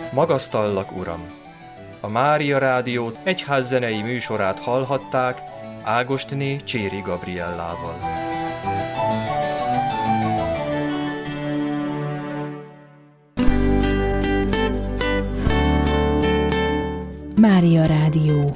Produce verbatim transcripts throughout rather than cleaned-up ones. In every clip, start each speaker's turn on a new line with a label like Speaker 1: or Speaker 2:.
Speaker 1: Magasztallak, Uram! A Mária Rádió egyházzenei műsorát hallhatták Ágostné Cséri Gabriellával.
Speaker 2: Mária Rádió.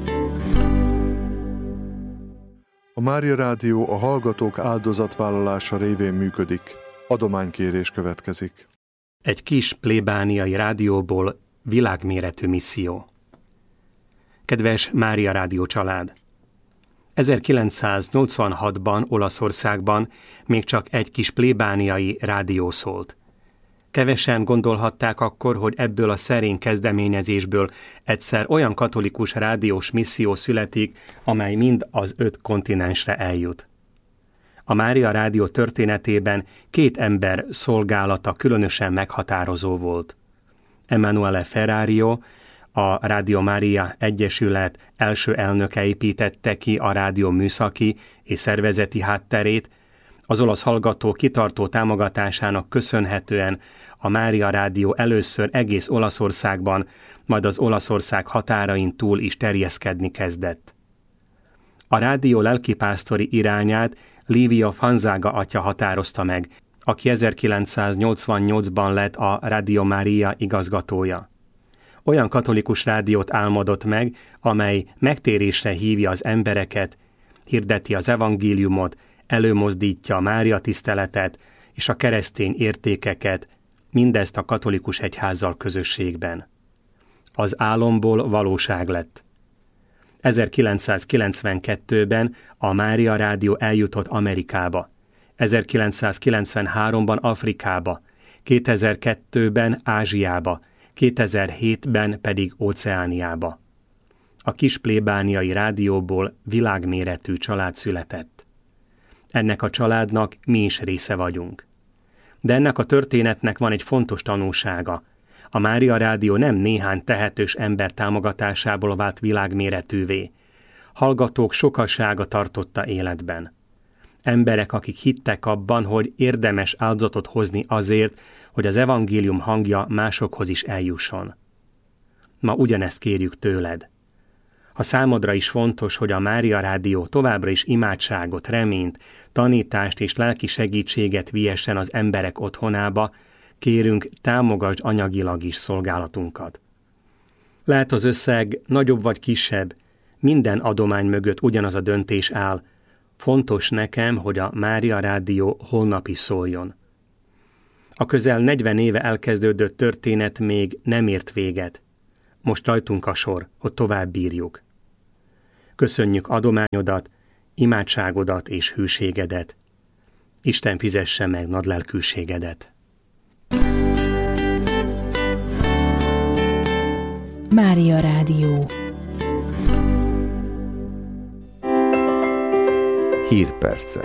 Speaker 3: A Mária Rádió a hallgatók áldozatvállalása révén működik. Adománykérés következik.
Speaker 4: Egy kis plébániai rádióból világméretű misszió. Kedves Mária Rádió család! ezerkilencszáznyolcvanhatban Olaszországban még csak egy kis plébániai rádió szólt. Kevesen gondolhatták akkor, hogy ebből a szerény kezdeményezésből egyszer olyan katolikus rádiós misszió születik, amely mind az öt kontinensre eljut. A Mária Rádió történetében két ember szolgálata különösen meghatározó volt. Emanuele Ferrario, a Radio Maria Egyesület első elnöke építette ki a rádió műszaki és szervezeti hátterét, az olasz hallgató kitartó támogatásának köszönhetően a Mária Rádió először egész Olaszországban, majd az Olaszország határain túl is terjeszkedni kezdett. A rádió lelkipásztori irányát Livio Fanzaga atya határozta meg, aki ezerkilencszáznyolcvannyolcban lett a Radio Maria igazgatója. Olyan katolikus rádiót álmodott meg, amely megtérésre hívja az embereket, hirdeti az evangéliumot, előmozdítja a Mária tiszteletet és a keresztény értékeket, mindezt a katolikus egyházzal közösségben. Az álomból valóság lett. ezerkilencszázkilencvenkettőben a Mária Rádió eljutott Amerikába, ezerkilencszázkilencvenháromban Afrikába, kétezer-kettőben Ázsiába, kétezer-hétben pedig Óceániába. A kis plébániai rádióból világméretű család született. Ennek a családnak mi is része vagyunk. De ennek a történetnek van egy fontos tanulsága. A Mária Rádió nem néhány tehetős ember támogatásából vált világméretűvé. Hallgatók sokasága tartotta életben. Emberek, akik hittek abban, hogy érdemes áldozatot hozni azért, hogy az evangélium hangja másokhoz is eljusson. Ma ugyanezt kérjük tőled. Ha számodra is fontos, hogy a Mária Rádió továbbra is imádságot, reményt, tanítást és lelki segítséget viessen az emberek otthonába, kérünk, támogasd anyagilag is szolgálatunkat. Lehet az összeg nagyobb vagy kisebb, minden adomány mögött ugyanaz a döntés áll. Fontos nekem, hogy a Mária Rádió holnap is szóljon. A közel negyven éve elkezdődött történet még nem ért véget. Most rajtunk a sor, hogy tovább bírjuk. Köszönjük adományodat, imádságodat és hűségedet. Isten fizesse meg nagylelkűségedet.
Speaker 2: Mária Rádió.
Speaker 5: Hírpercek.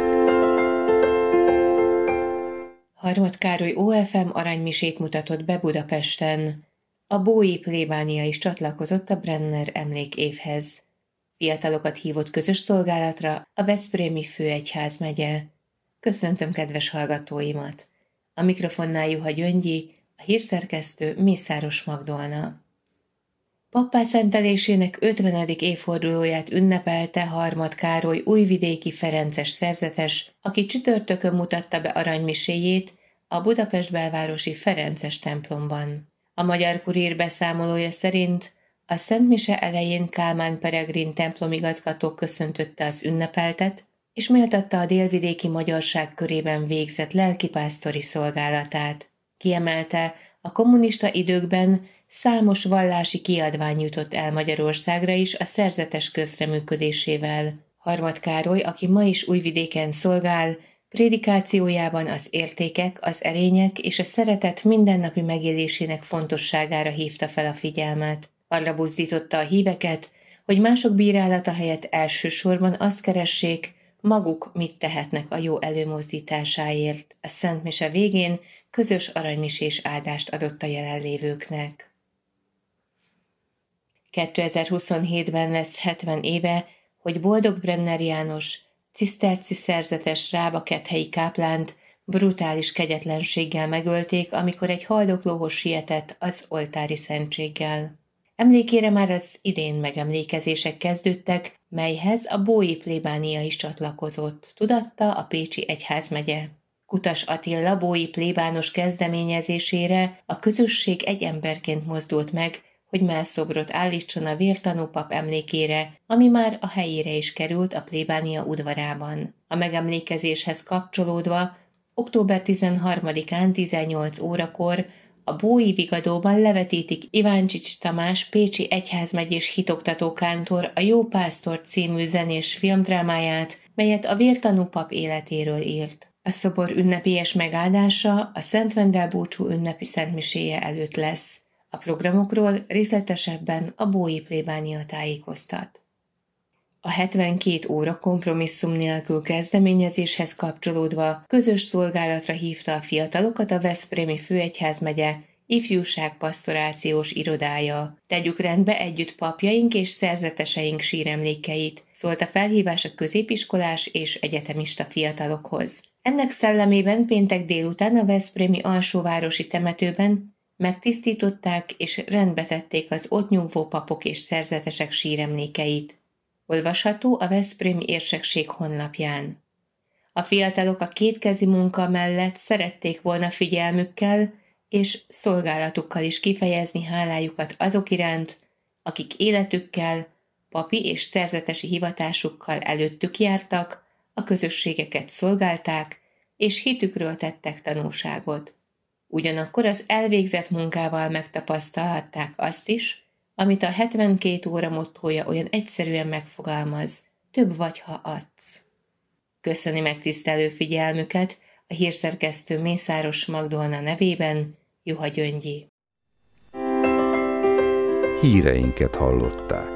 Speaker 6: Harmad Károly o ef em aranymisét mutatott be Budapesten. A bói plébánia is csatlakozott a Brenner emlékévhez. Fiatalokat hívott közös szolgálatra a veszprémi főegyházmegye. Köszöntöm kedves hallgatóimat! A mikrofonnál Juha Gyöngyi, a hírszerkesztő Mészáros Magdolna. Pappá szentelésének ötvenedik évfordulóját ünnepelte Harmad Károly újvidéki ferences szerzetes, aki csütörtökön mutatta be aranymiséjét a Budapest belvárosi Ferences templomban. A Magyar Kurír beszámolója szerint a Szent Mise elején Kálmán Peregrin templomigazgató köszöntötte az ünnepeltet, és méltatta a délvidéki magyarság körében végzett lelkipásztori szolgálatát. Kiemelte, a kommunista időkben számos vallási kiadvány jutott el Magyarországra is a szerzetes közreműködésével. Harmad Károly, aki ma is Újvidéken szolgál, prédikációjában az értékek, az erények és a szeretet mindennapi megélésének fontosságára hívta fel a figyelmet. Arra buzdította a híveket, hogy mások bírálata helyett elsősorban azt keressék, maguk mit tehetnek a jó előmozdításáért. A Szent Mise végén közös aranymisés áldást adott a jelenlévőknek. kétezer-huszonhétben lesz hetven éve, hogy Boldog Brenner János, ciszterci szerzetes Rába-Kethelyi káplánt brutális kegyetlenséggel megölték, amikor egy haldoklóhoz sietett az oltári szentséggel. Emlékére már az idén megemlékezések kezdődtek, melyhez a bói plébánia is csatlakozott, tudatta a pécsi egyházmegye. Kutas Attila bói plébános kezdeményezésére a közösség egy emberként mozdult meg, hogy mellszobrot állítson a vértanú pap emlékére, ami már a helyére is került a plébánia udvarában. A megemlékezéshez kapcsolódva október tizenharmadikán tizennyolc órakor a bói vigadóban levetítik Iváncsics Tamás pécsi egyházmegyés hitoktató kántor a Jó Pásztor című zenés filmdrámáját, melyet a vértanú pap életéről írt. A szobor ünnepélyes megáldása a Szent Vendel búcsú ünnepi szentmiséje előtt lesz. A programokról részletesebben a bói plébánia tájékoztat. A hetvenkét óra kompromisszum nélkül kezdeményezéshez kapcsolódva közös szolgálatra hívta a fiatalokat a veszprémi főegyházmegye ifjúságpasztorációs irodája. Tegyük rendbe együtt papjaink és szerzeteseink síremlékeit, szólt a felhívás a középiskolás és egyetemista fiatalokhoz. Ennek szellemében péntek délután a veszprémi alsóvárosi temetőben megtisztították és rendbe tették az ott nyugvó papok és szerzetesek síremlékeit. Olvasható a veszprémi érsekség honlapján. A fiatalok a kétkezi munka mellett szerették volna figyelmükkel és szolgálatukkal is kifejezni hálájukat azok iránt, akik életükkel, papi és szerzetesi hivatásukkal előttük jártak, a közösségeket szolgálták, és hitükről tettek tanúságot. Ugyanakkor az elvégzett munkával megtapasztalhatták azt is, amit a hetvenkét óra mottója olyan egyszerűen megfogalmaz, több vagy, ha adsz. Köszöni megtisztelő figyelmüket a hírszerkesztő Mészáros Magdolna nevében, Juha Gyöngyi.
Speaker 5: Híreinket hallották.